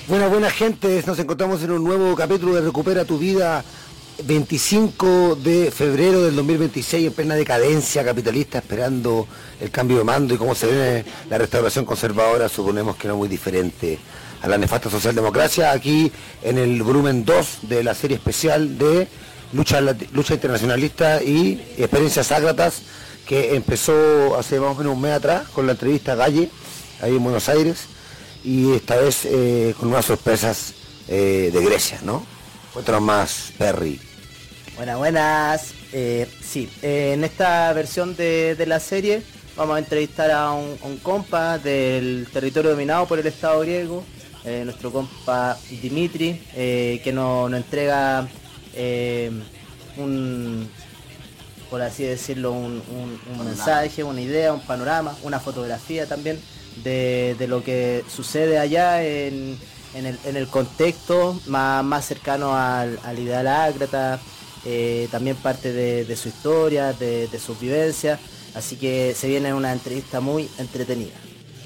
Buena gente, nos encontramos en un nuevo capítulo de Recupera tu Vida, 25 de febrero del 2026, en plena decadencia capitalista, esperando el cambio de mando y cómo se ve la restauración conservadora, suponemos que no muy diferente a la nefasta socialdemocracia, aquí en el volumen 2 de la serie especial de lucha internacionalista y experiencias ágratas, que empezó hace más o menos un mes atrás con la entrevista a Galle, ahí en Buenos Aires, y esta vez con unas sorpresas de Grecia, ¿no? Cuéntanos más, Perry. Buenas. Sí, en esta versión de la serie vamos a entrevistar a un compa del territorio dominado por el Estado griego, nuestro compa Dimitri, que nos entrega por así decirlo, un mensaje, una idea, un panorama, una fotografía también de lo que sucede allá en el contexto más cercano al ideal ácrata, también parte de su historia, de sus vivencias, así que se viene una entrevista muy entretenida.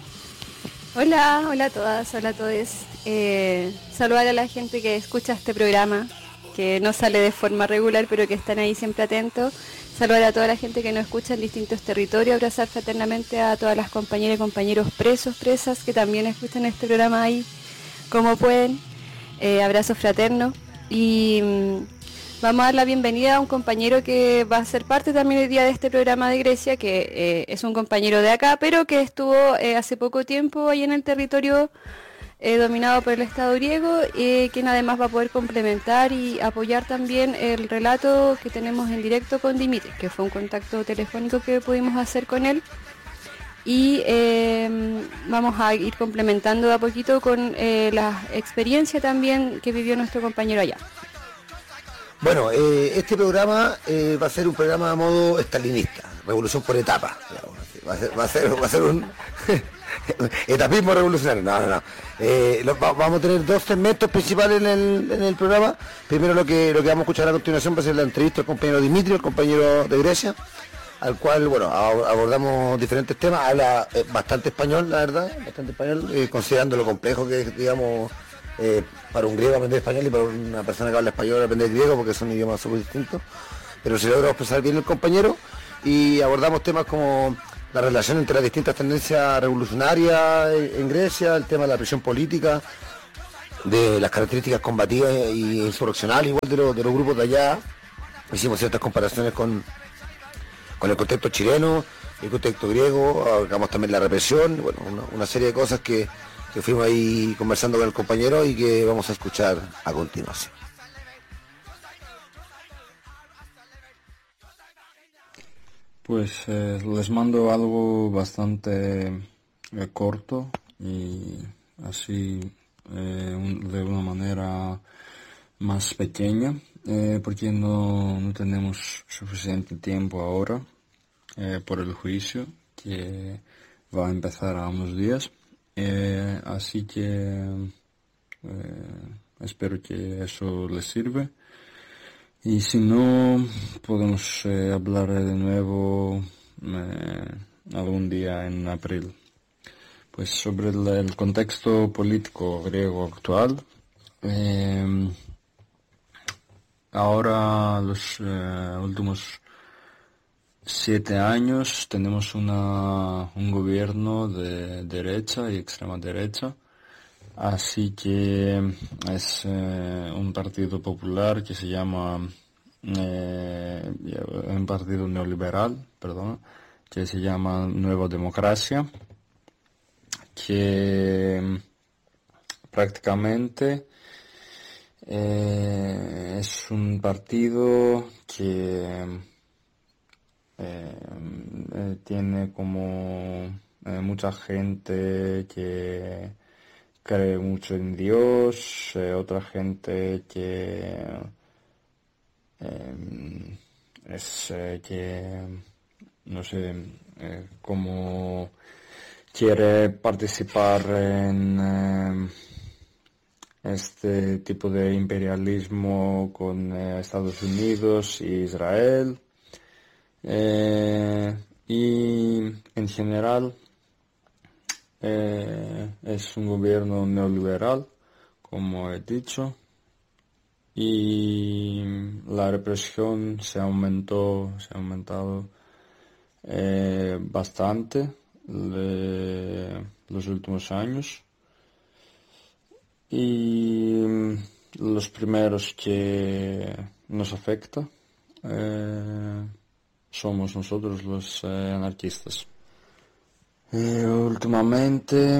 Hola a todas, hola a todos. Saludar a la gente que escucha este programa, que no sale de forma regular, pero que están ahí siempre atentos. Saludar a toda la gente que nos escucha en distintos territorios, abrazar fraternamente a todas las compañeras y compañeros presos, presas, que también escuchan este programa ahí como pueden. Abrazo fraterno. Y vamos a dar la bienvenida a un compañero que va a ser parte también hoy día de este programa de Grecia, que es un compañero de acá, pero que estuvo hace poco tiempo ahí en el territorio dominado por el Estado griego, quien además va a poder complementar y apoyar también el relato que tenemos en directo con Dimitri, que fue un contacto telefónico que pudimos hacer con él, y vamos a ir complementando de a poquito con la experiencia también que vivió nuestro compañero allá. Bueno, este programa va a ser un programa a modo estalinista, revolución por etapas. Va a ser un etapismo revolucionario. No. Vamos a tener dos segmentos principales en el programa. Primero lo que vamos a escuchar a continuación va a ser la entrevista al compañero Dimitri, el compañero de Grecia, al cual, bueno, abordamos diferentes temas. Habla bastante español, la verdad, considerando lo complejo que es, digamos, para un griego aprender español y para una persona que habla español aprender griego, porque son idiomas súper distintos, pero se logra expresar bien el compañero, y abordamos temas como la relación entre las distintas tendencias revolucionarias en Grecia, el tema de la presión política, de las características combativas y insurreccionales igual de los grupos de allá. Hicimos ciertas comparaciones con el contexto chileno, el contexto griego, abarcamos también la represión, bueno, una serie de cosas que fuimos ahí conversando con el compañero y que vamos a escuchar a continuación. Pues les mando algo bastante corto y así de una manera más pequeña, porque no tenemos suficiente tiempo ahora por el juicio que va a empezar a unos días. Así que espero que eso les sirve, y si no podemos hablar de nuevo algún día en abril. Pues sobre el contexto político griego actual, ahora los últimos 7 años tenemos un gobierno de derecha y extrema derecha, así que es un partido popular que se llama un partido neoliberal, perdón, que se llama Nueva Democracia, que prácticamente es un partido que tiene como mucha gente que cree mucho en Dios, otra gente que es que no sé, como quiere participar en este tipo de imperialismo con Estados Unidos y Israel. Y en general es un gobierno neoliberal como he dicho, y la represión se ha aumentado bastante los últimos años. Y los primeros que nos afecta somos nosotros los anarquistas. Últimamente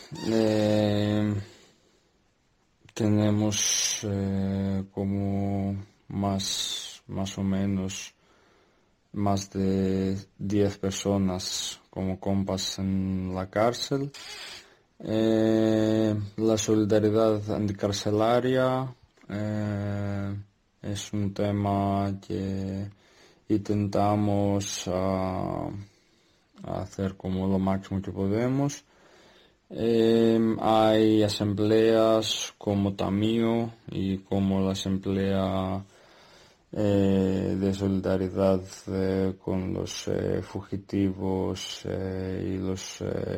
tenemos como más o menos más de 10 personas como compas en la cárcel. La solidaridad anticarcelaria es un tema que intentamos hacer como lo máximo que podemos. Hay asambleas como Tamío y como la asamblea de solidaridad con los fugitivos y los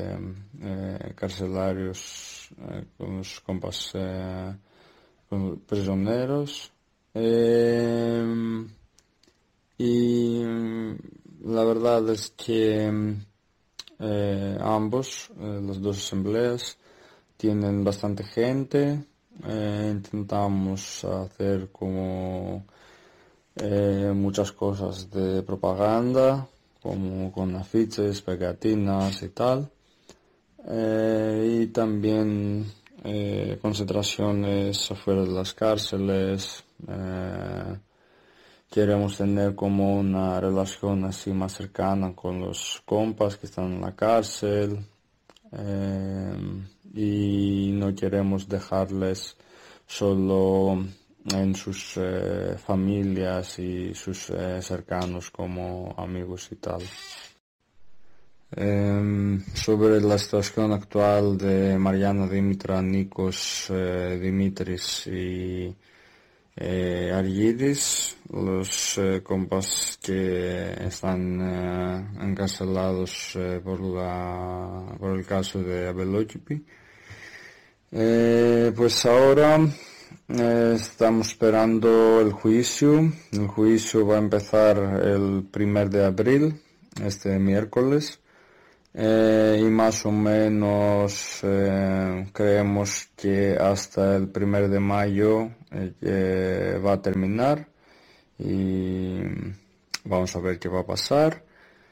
carcelarios, con los compas con los prisioneros. Y la verdad es que las dos asambleas, tienen bastante gente. Intentamos hacer como muchas cosas de propaganda, como con afiches, pegatinas y tal. Y también concentraciones afuera de las cárceles. Queremos tener como una relación así más cercana con los compas que están en la cárcel, y no queremos dejarles solo en sus familias y sus cercanos como amigos y tal. Sobre la situación actual de Mariana Dimitra, Nikos Dimitris y Argidis, los compas que están encarcelados por el caso de Abelokipi. Pues ahora estamos esperando el juicio. El juicio va a empezar el 1 de abril, este miércoles. Y más o menos creemos que hasta el 1 de mayo va a terminar, y vamos a ver qué va a pasar.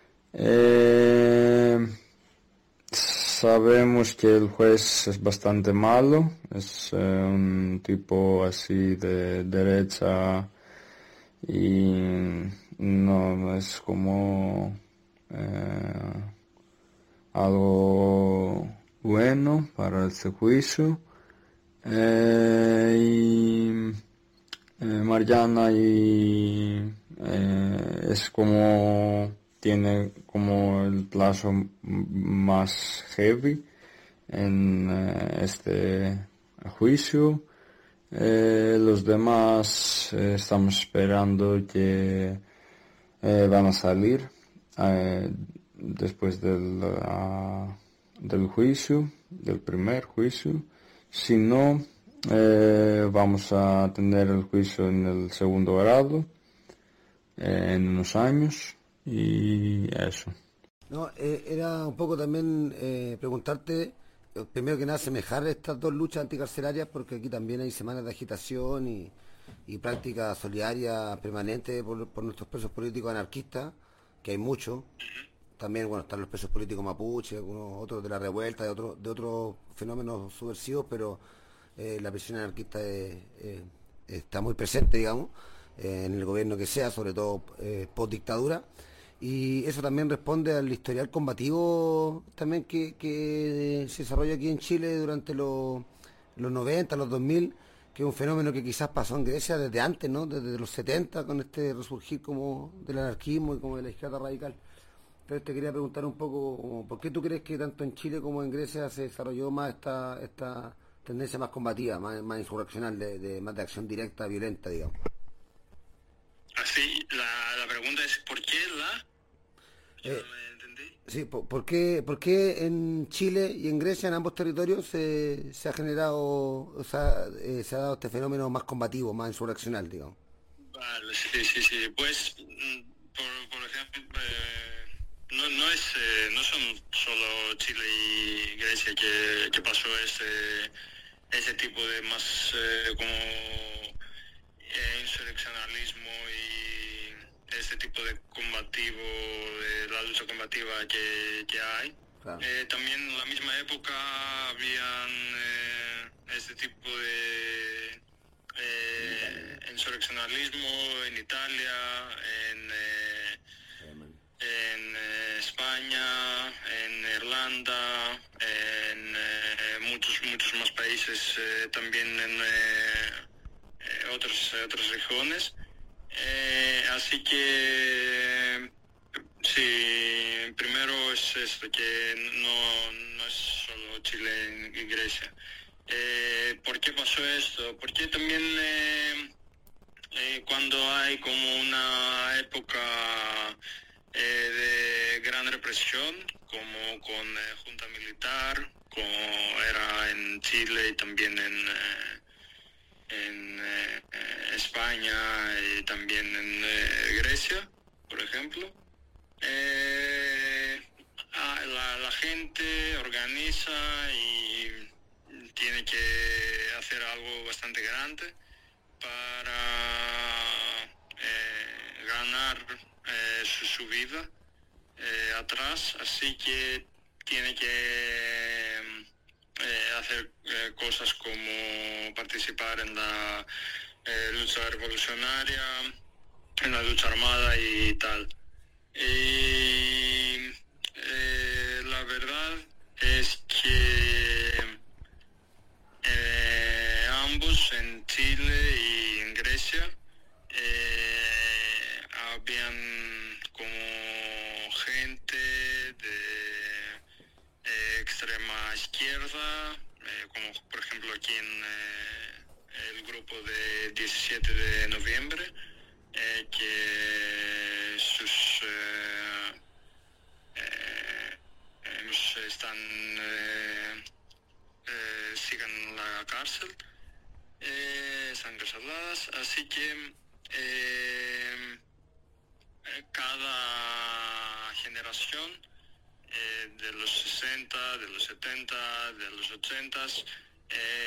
Sabemos que el juez es bastante malo, es un tipo así de derecha y no es como algo bueno para este juicio. Y Mariana es como tiene como el plazo más heavy en este juicio. Los demás estamos esperando que van a salir después del juicio, del primer juicio. Si no, vamos a tener el juicio en el segundo grado en unos años, y eso. No, era un poco también preguntarte, primero que nada, asemejar estas dos luchas anticarcelarias, porque aquí también hay semanas de agitación y prácticas solidarias permanentes por nuestros presos políticos anarquistas, que hay muchos. También, bueno, están los presos políticos mapuche, algunos otros de la revuelta, de otros fenómenos subversivos, pero la presión anarquista está muy presente, digamos, en el gobierno que sea, sobre todo post dictadura. Y eso también responde al historial combativo también que se desarrolla aquí en Chile durante los 90, los 2000, que es un fenómeno que quizás pasó en Grecia desde antes, ¿no? Desde los 70, con este resurgir como del anarquismo y como de la izquierda radical. Entonces te quería preguntar un poco, ¿por qué tú crees que tanto en Chile como en Grecia se desarrolló más esta tendencia más combativa, más insurreccional, más de acción directa, violenta, digamos? Así, la pregunta es, ¿por qué la...? Yo no Eh, me entendí. Sí, por qué en Chile y en Grecia, en ambos territorios, se ha generado, o sea, se ha dado este fenómeno más combativo, más insurreccional, digamos? Vale, sí, sí, sí. Pues, por ejemplo, no son solo Chile y Grecia que pasó ese tipo de más como insurreccionalismo y ese tipo de combativo, de la lucha combativa que hay. Claro. También en la misma época habían este tipo de insurreccionalismo en Italia, en España, en Irlanda, en muchos más países, también en otras regiones. Así que sí, primero es esto, que no es solo Chile y Grecia. ¿Por qué pasó esto? Porque también cuando hay como una época de gran represión, como con junta militar, como era en Chile y también en España y también en Grecia, por ejemplo. La gente organiza y tiene que hacer algo bastante grande para ganar su vida atrás, así que tiene que hacer cosas como participar en la lucha revolucionaria, en la lucha armada y tal. Y la verdad es que ambos, en Chile y en Grecia, habían como gente de extrema izquierda, como por ejemplo aquí en el grupo de 17 de noviembre, que sus están siguen en la cárcel, están encarceladas, así que cada generación de los 60, de los 70, de los 80,